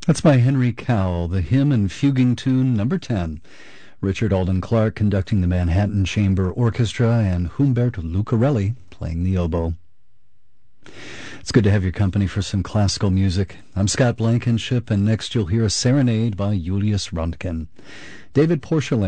That's by Henry Cowell, the hymn and fuguing tune number 10. Richard Alden Clark conducting the Manhattan Chamber Orchestra and Humbert Lucarelli playing the oboe. It's good to have your company for some classical music. I'm Scott Blankenship, and next you'll hear a serenade by Julius Röntgen. David Porcelain